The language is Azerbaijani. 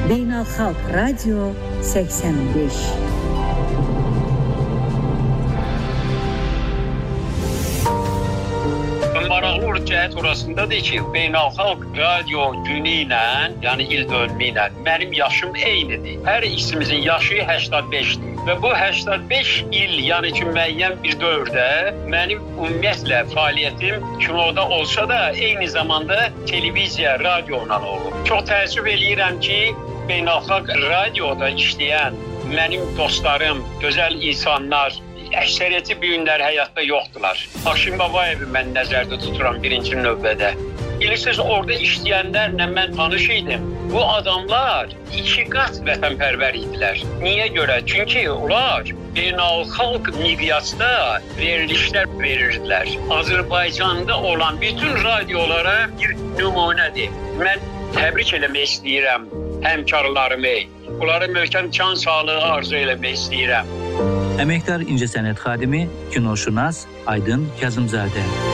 Beynəlxalq Radio 85. Maraqlı cəhət orasındadır ki, Beynəlxalq Radio günü ilə, yəni il dönümü ilə mənim yaşım eynidir. Hər ikimizin yaşı 85-dir. Və bu 85 il, yəni ki, müəyyən bir dövrdə mənim ümumiyyətlə fəaliyyətim kinoda olsa da, eyni zamanda televiziya, radioyla olub. Çox təəssüf eləyirəm ki, Beynəlxalq Radioda işləyən mənim dostlarım, gözəl insanlar, əksəriyyəti bu günlər həyatda yoxdular. Haşim Babayevi mən nəzərdə tuturam birinci növbədə. Bilirsiniz, orada işləyənlərlə mən tanış idim. Bu adamlar 2 qat vətənpərvər idilər. Niyə görə? Çünki onlar beynəlxalq miqyasda verilişlər verirdilər. Azərbaycanda olan bütün radiolara bir nümunədir. Mən təbrik eləmək istəyirəm həmkarlarımı. Onlara möhkəm can sağlığı arzu eləmək istəyirəm. Əməkdar incəsənət xadimi, kinoşünas Aydın Kazımzadə.